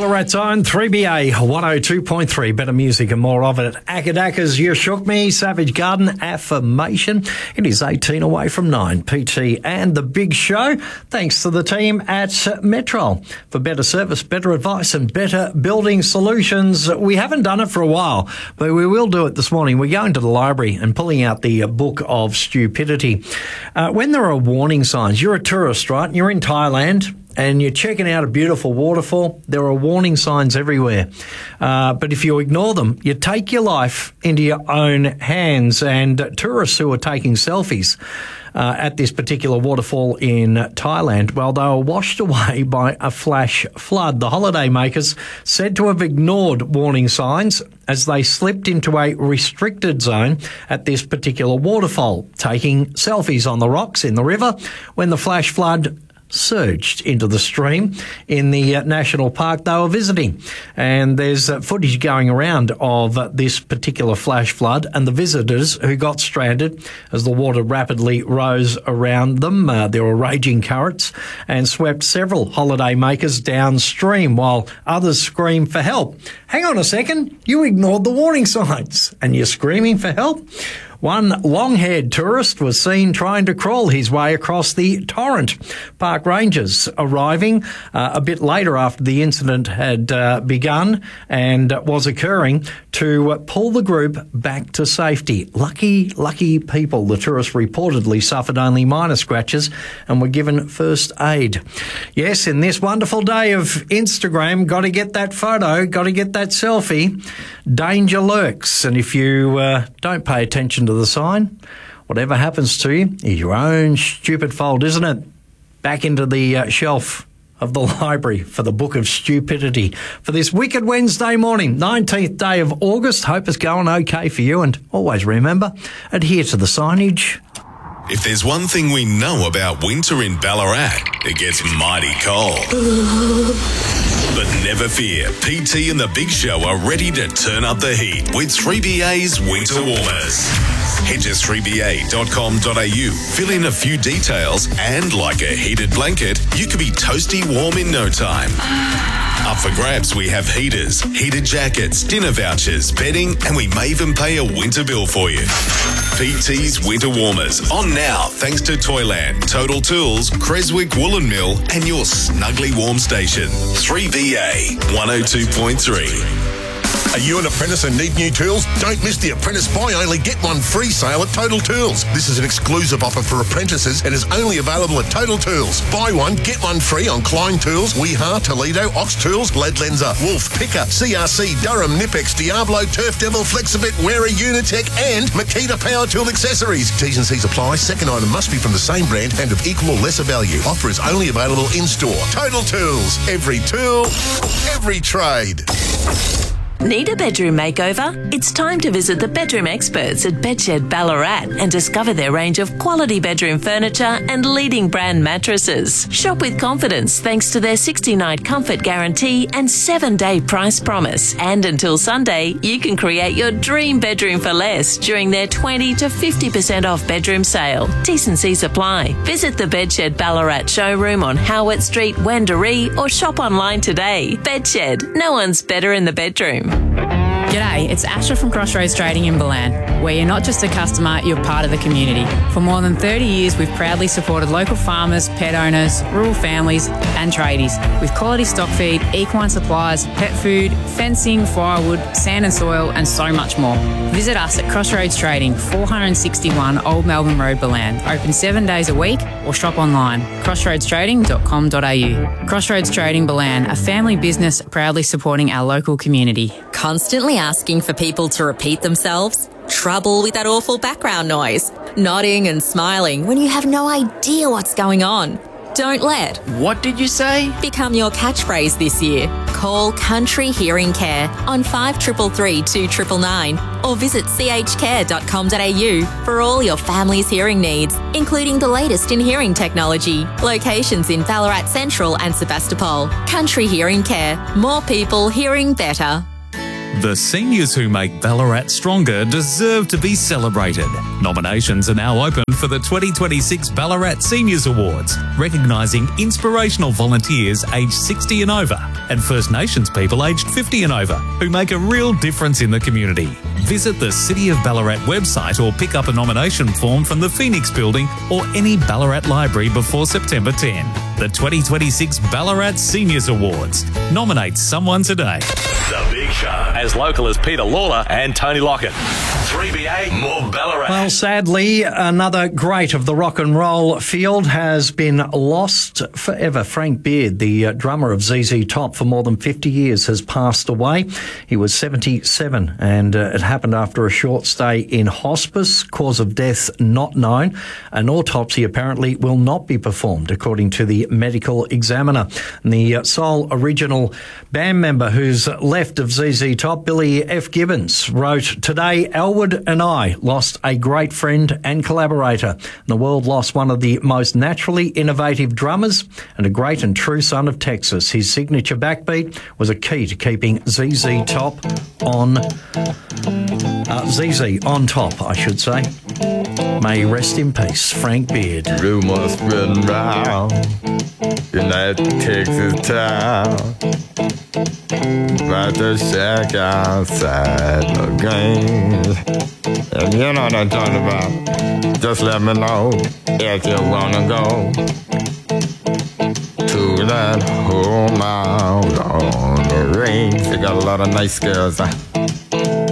Ballarat's own 3BA 102.3. Better music and more of it. Akadaka's You Shook Me, Savage Garden, Affirmation. It is 18 away from 9. PT and The Big Show. Thanks to the team at Metrol for better service, better advice and better building solutions. We haven't done it for a while, but we will do it this morning. We're going to the library and pulling out the Book of Stupidity. When there are warning signs, you're a tourist, right? You're in Thailand and you're checking out a beautiful waterfall. There are warning signs everywhere. But if you ignore them, you take your life into your own hands. And tourists who are taking selfies at this particular waterfall in Thailand, well, they were washed away by a flash flood. The holidaymakers said to have ignored warning signs as they slipped into a restricted zone at this particular waterfall, taking selfies on the rocks in the river when the flash flood surged into the stream in the national park they were visiting. And there's footage going around of this particular flash flood and the visitors who got stranded as the water rapidly rose around them. There were raging currents and swept several holidaymakers downstream while others screamed for help. Hang on a second, you ignored the warning signs and you're screaming for help? One long-haired tourist was seen trying to crawl his way across the torrent. Park rangers arriving a bit later after the incident had begun and was occurring to pull the group back to safety. Lucky people. The tourist reportedly suffered only minor scratches and were given first aid. Yes, in this wonderful day of Instagram, got to get that photo, got to get that selfie. Danger lurks, and if you don't pay attention to the sign, whatever happens to you is your own stupid fault, isn't it? Back into the shelf of the library for the Book of Stupidity for this wicked Wednesday morning, 19th day of August. Hope it's going okay for you, and always remember, adhere to the signage. If there's one thing we know about winter in Ballarat, it gets mighty cold. But never fear, PT and the Big Show are ready to turn up the heat with 3BA's Winter Warmers. Head to 3ba.com.au, fill in a few details, and like a heated blanket, you could be toasty warm in no time. Up for grabs, we have heaters, heated jackets, dinner vouchers, bedding, and we may even pay a winter bill for you. PT's Winter Warmers, on now thanks to Toyland, Total Tools, Creswick Woolen Mill, and your snugly warm station. 3BA 102.3. Are you an apprentice and need new tools? Don't miss the Apprentice Buy Only Get One Free sale at Total Tools. This is an exclusive offer for apprentices and is only available at Total Tools. Buy one, get one free on Klein Tools, Weha, Toledo, Ox Tools, Leadlenser, Wolf, Picker, CRC, Durham, Nipex, Diablo, Turf Devil, Flexibit, Wera, Unitech and Makita Power Tool Accessories. T's and C's apply. Second item must be from the same brand and of equal or lesser value. Offer is only available in-store. Total Tools. Every tool, every trade. Need a bedroom makeover? It's time to visit the bedroom experts at Bedshed Ballarat and discover their range of quality bedroom furniture and leading brand mattresses. Shop with confidence thanks to their 60-night comfort guarantee and 7-day price promise. And until Sunday, you can create your dream bedroom for less during their 20 to 50% off bedroom sale. T&C's apply. Visit the Bedshed Ballarat showroom on Howard Street, Wendouree, or shop online today. Bedshed. No one's better in the bedroom. G'day, it's Asha from Crossroads Trading in Balan, where you're not just a customer, you're part of the community. For more than 30 years, we've proudly supported local farmers, pet owners, rural families and tradies with quality stock feed, equine supplies, pet food, fencing, firewood, sand and soil and so much more. Visit us at Crossroads Trading, 461 Old Melbourne Road, Balan. Open 7 days a week or shop online, crossroadstrading.com.au. Crossroads Trading Balan, a family business proudly supporting our local community. Constantly asking for people to repeat themselves? Trouble with that awful background noise? Nodding and smiling when you have no idea what's going on? Don't let What did you say? become your catchphrase this year. Call Country Hearing Care on 5333 2999 or visit chcare.com.au for all your family's hearing needs, including the latest in hearing technology. Locations in Ballarat Central and Sebastopol. Country Hearing Care. More people hearing better. The seniors who make Ballarat stronger deserve to be celebrated. Nominations are now open for the 2026 Ballarat Seniors Awards, recognising inspirational volunteers aged 60 and over and First Nations people aged 50 and over who make a real difference in the community. Visit the City of Ballarat website or pick up a nomination form from the Phoenix Building or any Ballarat library before September 10. The 2026 Ballarat Seniors Awards. Nominate someone today. The Big Show. As local as Peter Lawler and Tony Lockett. 3BA, more Ballarat. Well, sadly, another great of the rock and roll field has been lost forever. Frank Beard, the drummer of ZZ Top for more than 50 years, has passed away. He was 77 and it happened after a short stay in hospice. Cause of death not known. An autopsy apparently will not be performed, according to the medical examiner. And the sole original band member who's left of ZZ Top, Billy F. Gibbons, wrote, "Today, Elwood and I lost a great friend and collaborator. The world lost one of the most naturally innovative drummers and a great and true son of Texas. His signature backbeat was a key to keeping ZZ Top on... ZZ on top, I should say. May he rest in peace, Frank Beard." Rumors spreading round in that Texas town about the shack outside the game. And you know what I'm talking about. Just let me know if you wanna go to that home out on the range. They got a lot of nice girls.